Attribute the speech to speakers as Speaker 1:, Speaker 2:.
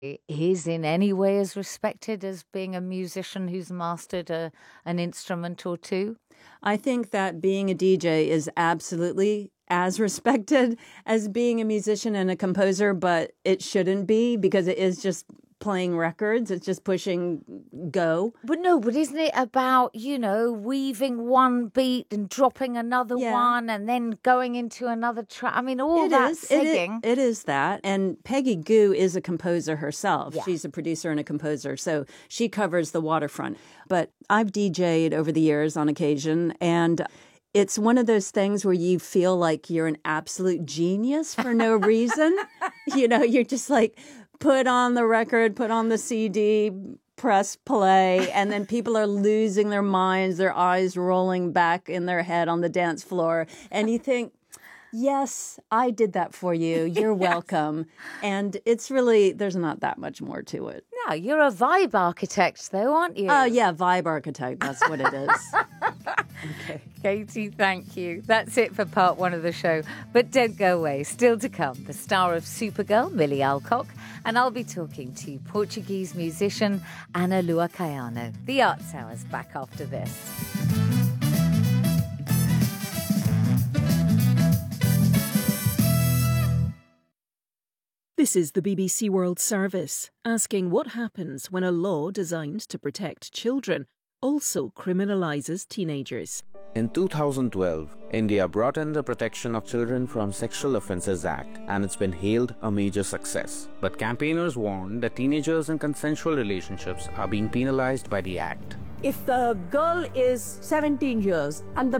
Speaker 1: is in any way as respected as being a musician who's mastered an instrument or two?
Speaker 2: I think that being a DJ is absolutely as respected as being a musician and a composer, but it shouldn't be because it is just playing records. It's just pushing go.
Speaker 1: But isn't it about, weaving one beat and dropping another one and then going into another track? I mean, all that singing.
Speaker 2: It is that. And Peggy Gou is a composer herself.
Speaker 1: Yeah.
Speaker 2: She's a producer and a composer. So she covers the waterfront. But I've DJ'd over the years on occasion, and it's one of those things where you feel like you're an absolute genius for no reason. You're just like, put on the record, put on the CD, press play, and then people are losing their minds, their eyes rolling back in their head on the dance floor. And you think, yes, I did that for you. You're welcome. And it's really, there's not that much more to it.
Speaker 1: No, you're a vibe architect, though, aren't you?
Speaker 2: Oh, yeah, vibe architect. That's what it is.
Speaker 1: Okay. Katie, thank you. That's it for part one of the show. But don't go away. Still to come, the star of Supergirl, Millie Alcock, and I'll be talking to Portuguese musician Ana Lua Caiano. The Arts Hour's back after this.
Speaker 3: This is the BBC World Service, asking what happens when a law designed to protect children also criminalises teenagers.
Speaker 4: In 2012, India brought in the Protection of Children from Sexual Offences Act, and it's been hailed a major success. But campaigners warn that teenagers in consensual relationships are being penalized by the act.
Speaker 5: If the girl is 17 years and the